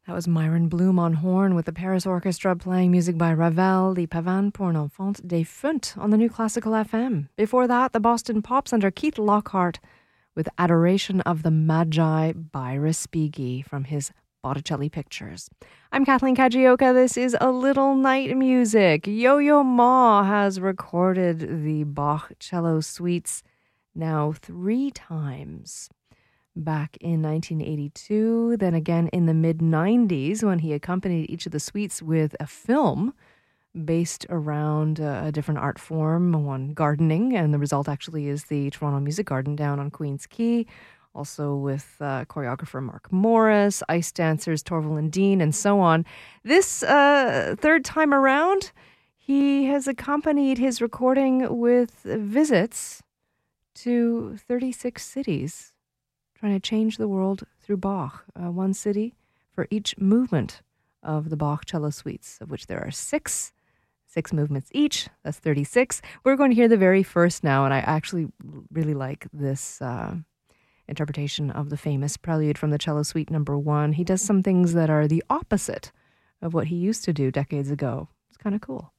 That was Myron Bloom on horn with the Paris Orchestra playing music by Ravel, Les Pavane pour un enfant défunt on the New Classical FM. Before that, the Boston Pops under Keith Lockhart with Adoration of the Magi by Respighi from his Botticelli Pictures. I'm Kathleen Kajioka. This is A Little Night Music. Yo-Yo Ma has recorded the Bach cello suites now 3 times. Back in 1982, then again in the mid-90s when he accompanied each of the suites with a film based around a different art form, one gardening, and the result actually is the Toronto Music Garden down on Queen's Quay, also with choreographer Mark Morris, ice dancers Torval and Dean, and so on. This third time around, he has accompanied his recording with visits to 36 cities, trying to change the world through Bach. One city for each movement of the Bach cello suites, of which there are 6 movements each. That's 36. We're going to hear the very first now, and I actually really like this interpretation of the famous prelude from the cello suite number 1. He does some things that are the opposite of what he used to do decades ago. It's kind of cool.